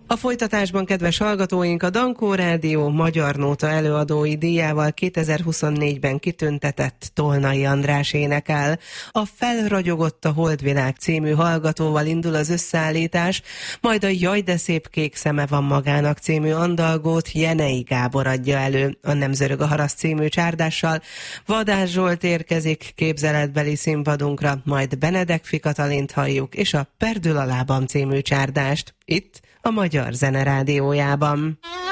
A folytatásban, kedves hallgatóink, a Dankó Rádió Magyar Nóta előadói díjával 2024-ben kitüntetett Tolnai András énekel. A Felragyogott a Holdvilág című hallgatóval indul az összeállítás, majd a Jaj, de szép kék szeme van magának című andalgót Jenei Gábor adja elő. A Nem zörög a haraszt című csárdással Vadász Zsolt érkezik képzeletbeli színpadunkra, majd Benedek Katalint halljuk, és a Perdül a lábam című csárdást itt a Magyar Zene Rádiójában.